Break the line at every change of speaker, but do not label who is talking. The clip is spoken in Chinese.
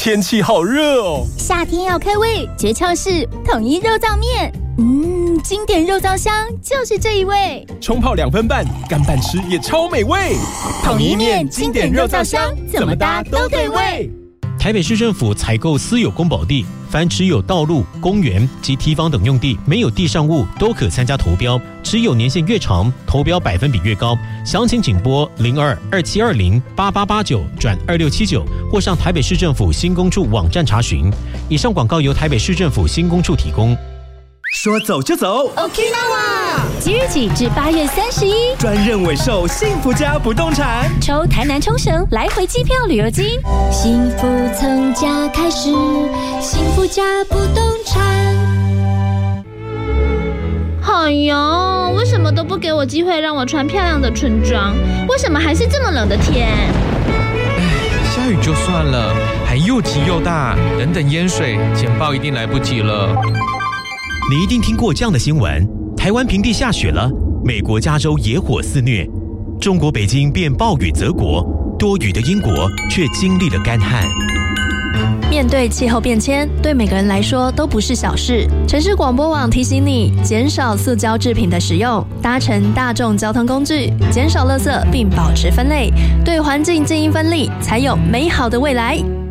天气好热哦。
夏天要开胃，诀窍是统一肉燥面。经典肉燥香就是这一味。
冲泡2分半，干拌吃也超美味。
统一面经典肉燥香，怎么搭都对味。
台北市政府采购私有公保地，凡持有道路、公园及堤防等用地没有地上物都可参加投标，持有年限越长，投标百分比越高。详情请拨02-2720-8889-2679或上台北市政府新工处网站查询。以上广告由台北市政府新工处提供。
说走就走
，Okinawa！即日起至8月31，
专任委售幸福家不动产，
抽台南冲绳来回机票旅游金，幸福从家开始，幸福家不动产。
哎呦，为什么都不给我机会让我穿漂亮的春装？为什么还是这么冷的天？
下雨就算了，还又急又大，等等淹水，简报一定来不及了。
你一定听过这样的新闻：台湾平地下雪了，美国加州野火肆虐，中国北京变暴雨泽国，多雨的英国却经历了干旱。
面对气候变迁，对每个人来说都不是小事。城市广播网提醒你，减少塑胶制品的使用，搭乘大众交通工具，减少垃圾并保持分类，对环境尽一份力，才有美好的未来。